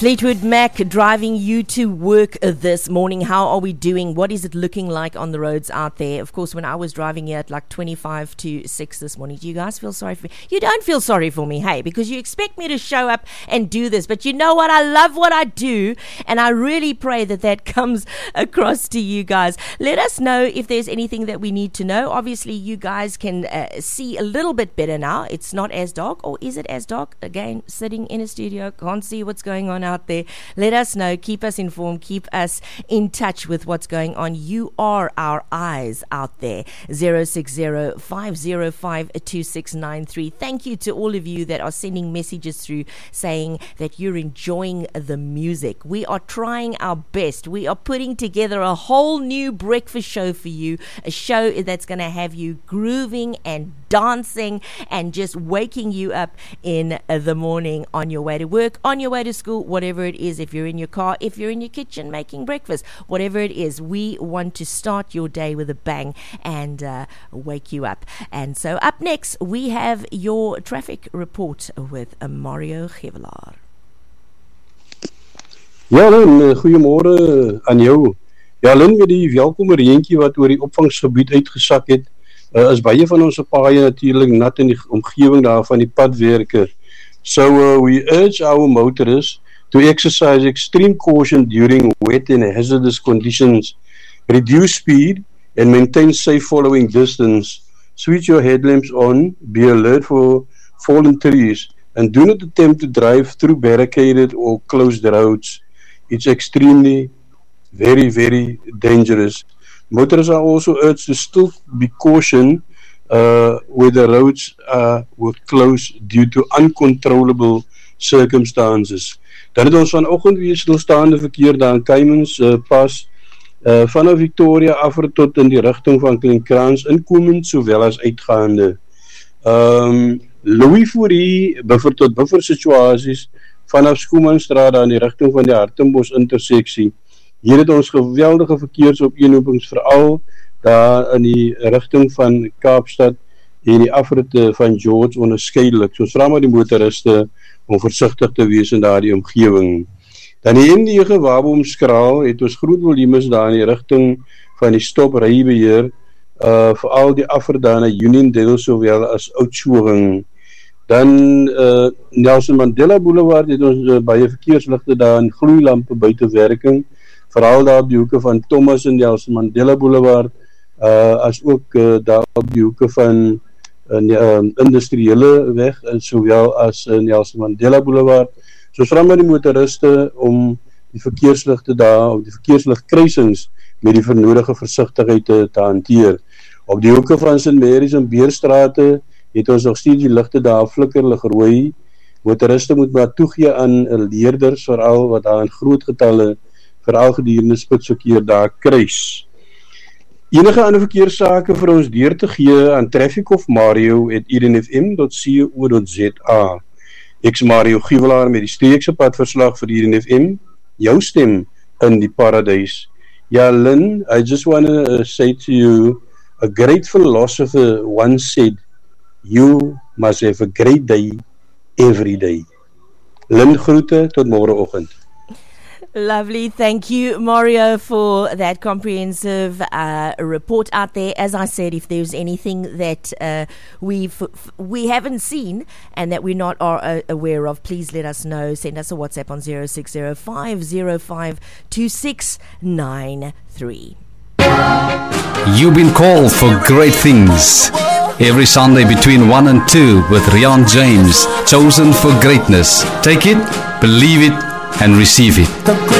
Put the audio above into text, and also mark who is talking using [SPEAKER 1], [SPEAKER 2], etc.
[SPEAKER 1] Fleetwood Mac driving you to work this morning. How are we doing? What is it looking like on the roads out there? Of course, when I was driving here at like 25 to 6 this morning, do you guys feel sorry for me? You don't feel sorry for me, hey, because you expect me to show up and do this. But you know what? I love what I do, and I really pray that that comes across to you guys. Let us know if there's anything that we need to know. Obviously, you guys can see a little bit better now. It's not as dark, or is it as dark? Again, sitting in a studio, can't see what's going on out there. Let us know, keep us informed, keep us in touch with what's going on. You are our eyes out there. 060-505-2693. Thank you to all of you that are sending messages through saying that you're enjoying the music. We are trying our best. We are putting together a whole new breakfast show for you, a show that's going to have you grooving and dancing and just waking you up in the morning on your way to work, on your way to school, whatever it is. If you're in your car, if you're in your kitchen making breakfast, whatever it is, we want to start your day with a bang and wake you up. And so up next, we have your traffic report with Mario Gevelaar.
[SPEAKER 2] Ja, Lynn, goeiemôre aan jou. Ja, Lynn, met die welkome reentjie wat oor die opvangsgebied uitgesak het, is baie van ons paaie natuurlik nat in die omgewing daar van die padwerke. So we urge our motorists to exercise extreme caution during wet and hazardous conditions, reduce speed and maintain safe following distance, switch your headlamps on, be alert for fallen trees, and do not attempt to drive through barricaded or closed roads. It's extremely, very, very dangerous. Motorists are also urged to still be cautioned where the roads were closed due to uncontrollable circumstances. Dan het ons vanoggend weer stilstaande verkeer daar in Keimans pas vanaf Victoria af tot in die rigting van Kleinkrans inkomend sowel as uitgaande. Louis Fourie buffer tot buffer situasies vanaf Schoemanstraat daar in die rigting van die Hartenbos interseksie. Hier het ons geweldige verkeersopeenhopings veral daar in die rigting van Kaapstad en die afritte van George onderskeidelik. So vra maar die motoriste om versigtig te wees in daardie omgewing. Dan die N9 Waboomskraal het ons groot volumes daar in die rigting van die stoprybeheer, veral die afrit daar na Uniondale sowel as Oudtshoorn. Dan Nelson Mandela Boulevard het ons baie verkeersligte daar in gloeilampe buite werking, veral daar op die hoeke van Thomas en Nelson Mandela Boulevard, as ook daar op die hoeke van industriële weg, sowel as Nelson Mandela Boulevard. So vra maar die motoriste om die verkeersligte daar, of die verkeersligkruisings met die vernodige versigtigheid te hanteer. Op die hoeke van St. Mary's en Beerstrate het ons nog steeds die ligte daar flikkerlig rooi. Motoriste moet maar toegee aan leerders, veral wat daar in groot getalle veral gedurende spitsverkeer daar kruis. Enige ander verkeerssake vir ons deur te gee aan traffic@edenfm.co.za. Ek's Mario Gevelaar met die streekse padverslag vir EdenFM, jou stem in die paradys. Ja, Lynn, I just want to say to you, a great philosopher once said, you must have a great day every day. Lynn, groete, tot môreoggend.
[SPEAKER 1] Lovely. Thank you, Mario, for that comprehensive report out there. As I said, if there's anything that we haven't seen and that we're not aware of, please let us know. Send us a WhatsApp on 060-505-2693.
[SPEAKER 3] You've been called for great things. Every Sunday between 1 and 2 with Rian James, chosen for greatness. Take it, believe it, and receive it.